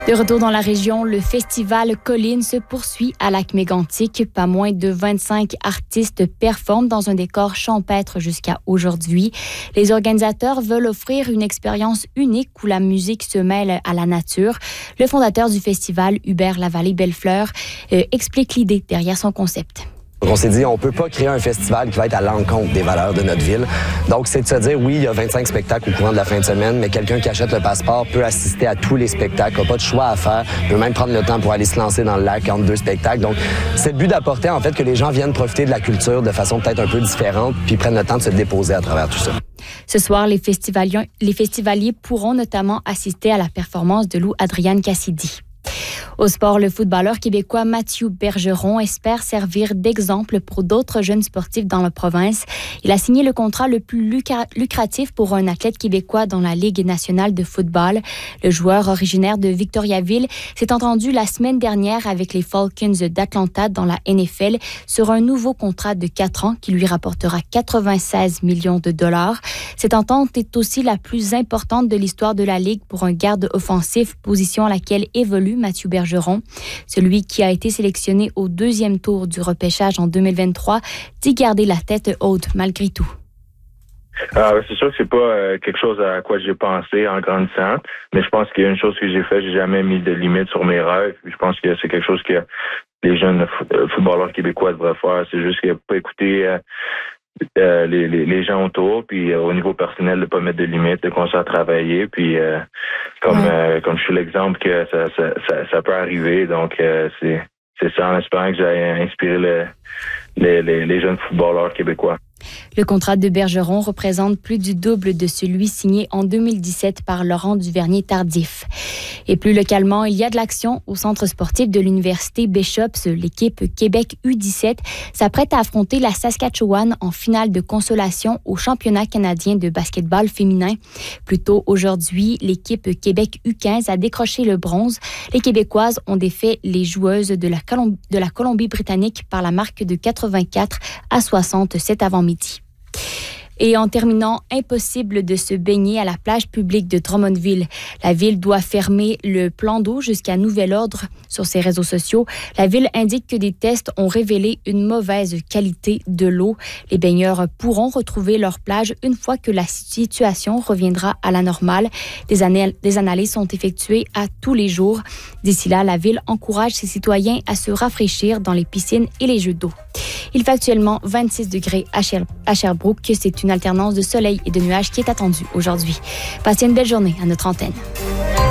De retour dans la région, le festival Colline se poursuit à Lac-Mégantic. Pas moins de 25 artistes performent dans un décor champêtre jusqu'à aujourd'hui. Les organisateurs veulent offrir une expérience unique où la musique se mêle à la nature. Le fondateur du festival, Hubert Lavallée-Bellefleur, explique l'idée derrière son concept. On s'est dit, on peut pas créer un festival qui va être à l'encontre des valeurs de notre ville. Donc, c'est de se dire, oui, il y a 25 spectacles au courant de la fin de semaine, mais quelqu'un qui achète le passeport peut assister à tous les spectacles, n'a pas de choix à faire, peut même prendre le temps pour aller se lancer dans le lac entre deux spectacles. Donc, c'est le but d'apporter, en fait, que les gens viennent profiter de la culture de façon peut-être un peu différente, puis prennent le temps de se déposer à travers tout ça. Ce soir, les festivaliers pourront notamment assister à la performance de Lou Adrienne Cassidy. Au sport, le footballeur québécois Mathieu Bergeron espère servir d'exemple pour d'autres jeunes sportifs dans la province. Il a signé le contrat le plus lucratif pour un athlète québécois dans la Ligue nationale de football. Le joueur originaire de Victoriaville s'est entendu la semaine dernière avec les Falcons d'Atlanta dans la NFL sur un nouveau contrat de 4 ans qui lui rapportera 96 millions de dollars. Cette entente est aussi la plus importante de l'histoire de la Ligue pour un garde offensif, position à laquelle évolue Mathieu Bergeron. Celui qui a été sélectionné au 2e tour du repêchage en 2023 dit garder la tête haute malgré tout. C'est sûr que c'est pas quelque chose à quoi j'ai pensé en grandissant, mais je pense qu'il y a une chose que j'ai fait, j'ai jamais mis de limite sur mes rêves. Je pense que c'est quelque chose que les jeunes footballeurs québécois devraient faire. C'est juste qu'il pas écouter les gens autour, puis au niveau personnel, de pas mettre de limites, de continuer à travailler, puis comme je suis l'exemple que ça peut arriver, donc c'est ça en espérant que j'ai inspiré les jeunes footballeurs québécois. Le contrat de Bergeron représente plus du double de celui signé en 2017 par Laurent Duvernay-Tardif. Et plus localement, il y a de l'action au centre sportif de l'Université Bishops. L'équipe Québec U17 s'apprête à affronter la Saskatchewan en finale de consolation au championnat canadien de basketball féminin. Plus tôt aujourd'hui, l'équipe Québec U15 a décroché le bronze. Les Québécoises ont défait les joueuses de la Colombie-Britannique par la marque de 84-60 cet avant-midi. Et en terminant, impossible de se baigner à la plage publique de Drummondville. La ville doit fermer le plan d'eau jusqu'à nouvel ordre. Sur ses réseaux sociaux, la ville indique que des tests ont révélé une mauvaise qualité de l'eau. Les baigneurs pourront retrouver leur plage une fois que la situation reviendra à la normale. Des analyses sont effectuées à tous les jours. D'ici là, la ville encourage ses citoyens à se rafraîchir dans les piscines et les jeux d'eau. Il fait actuellement 26 degrés à Sherbrooke. C'est une alternance de soleil et de nuages qui est attendue aujourd'hui. Passez une belle journée à notre antenne.